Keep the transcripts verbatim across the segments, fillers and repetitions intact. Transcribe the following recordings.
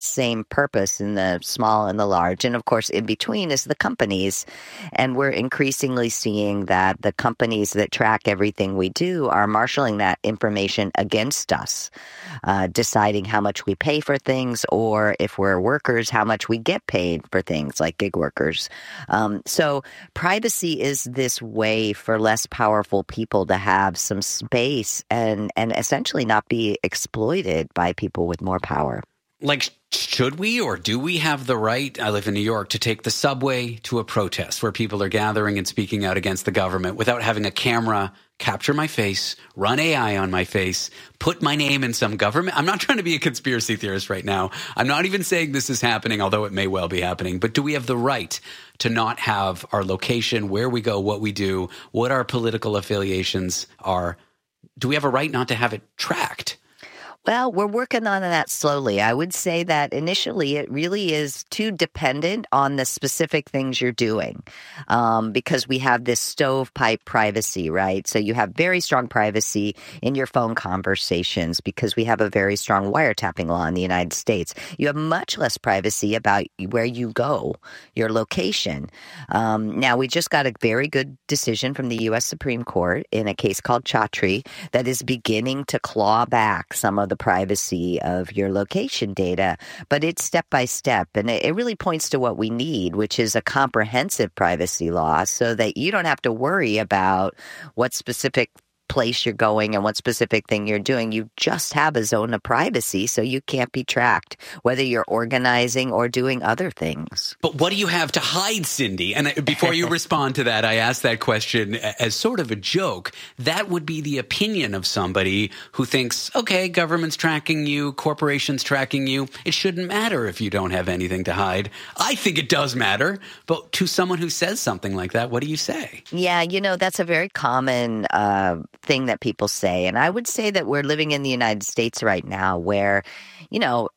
same purpose in the small and the large. And of course, in between is the companies. And we're increasingly seeing that the companies that track everything we do are marshaling that information against us, uh, deciding how much we pay for things, or if we're workers, how much we get paid for things like gig workers. Um, so privacy is this way for less powerful people to have some space and, and essentially not be exploited by people with more power. Like, should we or do we have the right, I live in New York, to take the subway to a protest where people are gathering and speaking out against the government without having a camera capture my face, run A I on my face, put my name in some government? I'm not trying to be a conspiracy theorist right now. I'm not even saying this is happening, although it may well be happening. But do we have the right to not have our location, where we go, what we do, what our political affiliations are? Do we have a right not to have it tracked? Well, we're working on that slowly. I would say that initially it really is too dependent on the specific things you're doing, um, because we have this stovepipe privacy, right? So you have very strong privacy in your phone conversations because we have a very strong wiretapping law in the United States. You have much less privacy about where you go, your location. Um, now, we just got a very good decision from the U S Supreme Court in a case called Chaudhry that is beginning to claw back some of the privacy of your location data, but it's step by step. And it, it really points to what we need, which is a comprehensive privacy law so that you don't have to worry about what specific place you're going and what specific thing you're doing. You just have a zone of privacy, so you can't be tracked, whether you're organizing or doing other things. But what do you have to hide, Cindy? And before you respond to that, I asked that question as sort of a joke. That would be the opinion of somebody who thinks, okay, government's tracking you, corporations tracking you. It shouldn't matter if you don't have anything to hide. I think it does matter. But to someone who says something like that, what do you say? Yeah, you know, that's a very common uh, thing that people say. And I would say that we're living in the United States right now where, you know,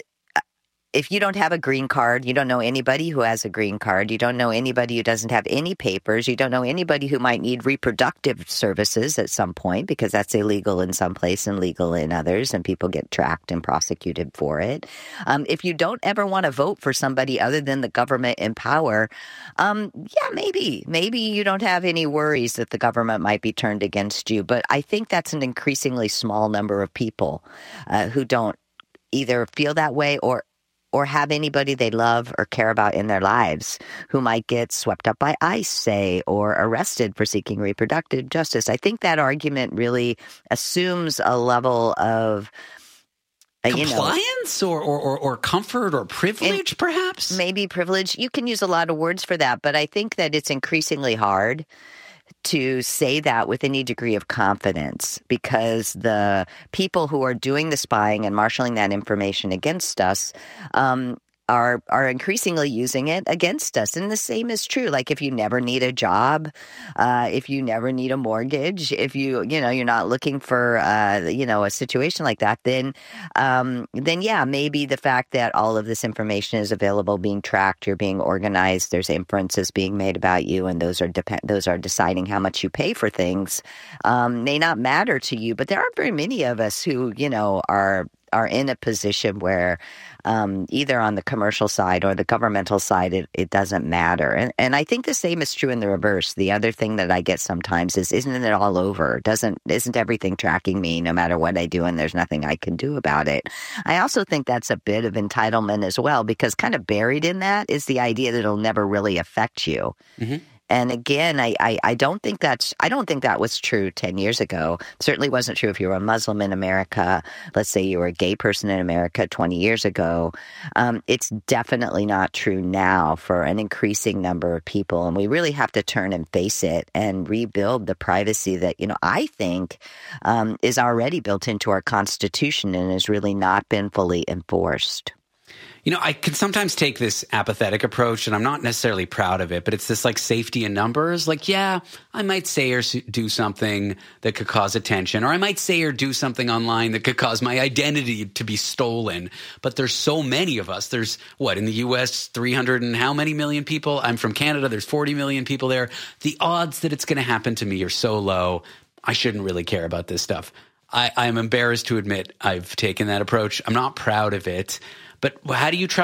if you don't have a green card, you don't know anybody who has a green card, you don't know anybody who doesn't have any papers, you don't know anybody who might need reproductive services at some point because that's illegal in some place and legal in others, and people get tracked and prosecuted for it. Um, if you don't ever want to vote for somebody other than the government in power, um, yeah, maybe. Maybe you don't have any worries that the government might be turned against you. But I think that's an increasingly small number of people uh, who don't either feel that way or or have anybody they love or care about in their lives who might get swept up by ICE, say, or arrested for seeking reproductive justice. I think that argument really assumes a level of uh, compliance you know, or, or, or, or comfort or privilege, perhaps? Maybe privilege. You can use a lot of words for that, but I think that it's increasingly hard to say that with any degree of confidence because the people who are doing the spying and marshaling that information against us um, are are increasingly using it against us. And the same is true. Like if you never need a job, uh, if you never need a mortgage, if you, you know, you're not looking for, uh, you know, a situation like that, then, um, then yeah, maybe the fact that all of this information is available, being tracked, you're being organized, there's inferences being made about you, and those are dep- those are deciding how much you pay for things, um, may not matter to you. But there aren't very many of us who, you know, are are in a position where um, either on the commercial side or the governmental side, it, it doesn't matter. And, and I think the same is true in the reverse. The other thing that I get sometimes is, isn't it all over? Doesn't, isn't everything tracking me no matter what I do and there's nothing I can do about it? I also think that's a bit of entitlement as well, because kind of buried in that is the idea that it'll never really affect you. Mm-hmm. And again, I, I, I don't think that's I don't think that was true ten years ago. It certainly wasn't true if you were a Muslim in America. Let's say you were a gay person in America twenty years ago. Um, it's definitely not true now for an increasing number of people. And we really have to turn and face it and rebuild the privacy that, you know, I think um, is already built into our Constitution and has really not been fully enforced. You know, I can sometimes take this apathetic approach, and I'm not necessarily proud of it, but it's this like safety in numbers. Like, yeah, I might say or do something that could cause attention, or I might say or do something online that could cause my identity to be stolen. But there's so many of us. There's, what, in the U S, three hundred and how many million people? I'm from Canada. There's forty million people there. The odds that it's going to happen to me are so low. I shouldn't really care about this stuff. I, I'm embarrassed to admit I've taken that approach. I'm not proud of it. But how do you try